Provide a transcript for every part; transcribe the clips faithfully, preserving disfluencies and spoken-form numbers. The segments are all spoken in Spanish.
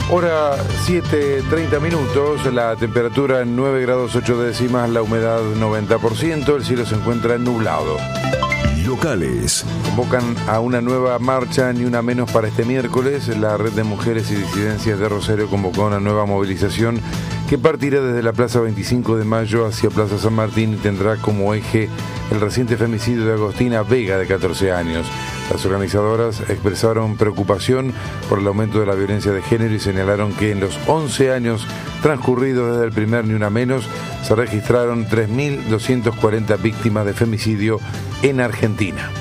Hora siete, treinta minutos, la temperatura en nueve grados ocho décimas, la humedad noventa por ciento, el cielo se encuentra nublado. Locales. Convocan a una nueva marcha, ni una menos, para este miércoles. La Red de Mujeres y Disidencias de Rosario convocó una nueva movilización que partirá desde la Plaza veinticinco de Mayo hacia Plaza San Martín y tendrá como eje el reciente femicidio de Agostina Vega, de catorce años. Las organizadoras expresaron preocupación por el aumento de la violencia de género y señalaron que en los once años transcurridos desde el primer Ni Una Menos se registraron tres mil doscientas cuarenta víctimas de femicidio en Argentina.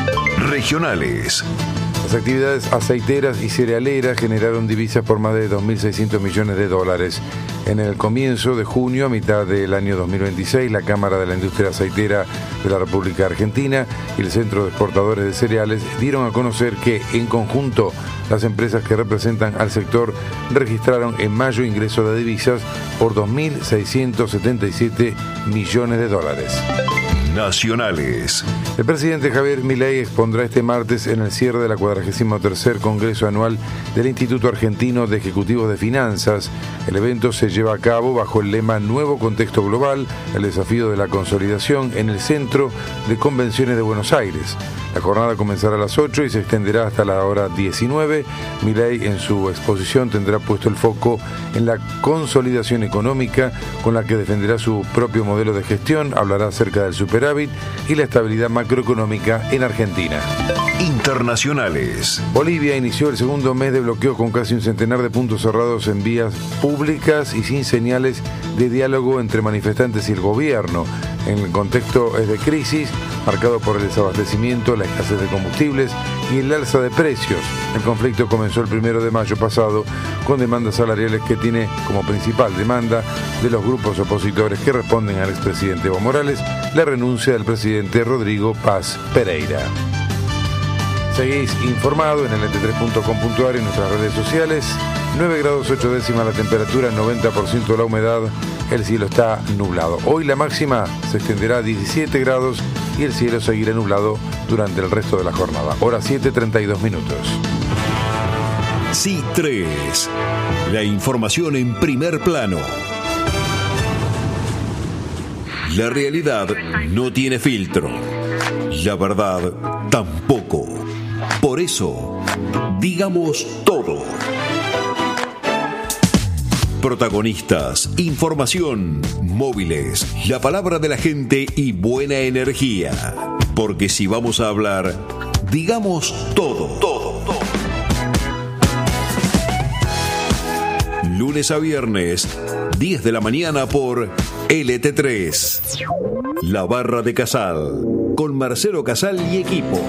Regionales. Las actividades aceiteras y cerealeras generaron divisas por más de dos mil seiscientos millones de dólares. En el comienzo de junio, a mitad del año dos mil veintiséis, la Cámara de la Industria Aceitera de la República Argentina y el Centro de Exportadores de Cereales dieron a conocer que, en conjunto, las empresas que representan al sector registraron en mayo ingresos de divisas por dos mil seiscientos setenta y siete millones de dólares. Nacionales. El presidente Javier Milei expondrá este martes en el cierre de la cuadragésimo tercer Congreso Anual del Instituto Argentino de Ejecutivos de Finanzas. El evento se lleva a cabo bajo el lema Nuevo Contexto Global, el desafío de la consolidación, en el Centro de Convenciones de Buenos Aires. La jornada comenzará a las ocho y se extenderá hasta la hora diecinueve. Milei, en su exposición, tendrá puesto el foco en la consolidación económica, con la que defenderá su propio modelo de gestión, hablará acerca del superávit y la estabilidad macroeconómica en Argentina. Internacionales. Bolivia inició el segundo mes de bloqueo con casi un centenar de puntos cerrados en vías públicas y sin señales de diálogo entre manifestantes y el gobierno. En el contexto es de crisis, marcado por el desabastecimiento, la escasez de combustibles y el alza de precios. El conflicto comenzó el primero de mayo pasado con demandas salariales que tiene como principal demanda de los grupos opositores que responden al expresidente Evo Morales la renuncia del presidente Rodrigo Paz Pereira. Seguís informado en el L T tres punto com punto a r y en nuestras redes sociales. nueve grados ocho décimas la temperatura, noventa por ciento la humedad, el cielo está nublado. Hoy la máxima se extenderá a diecisiete grados y el cielo seguirá nublado durante el resto de la jornada. Hora siete, treinta y dos minutos. C I tres. La información en primer plano. La realidad no tiene filtro. La verdad tampoco. Por eso, digamos todo. Protagonistas, información, móviles, la palabra de la gente y buena energía. Porque si vamos a hablar, digamos todo, todo, todo. Lunes a viernes, diez de la mañana por L T tres. La Barra de Casal, con Marcelo Casal y equipo.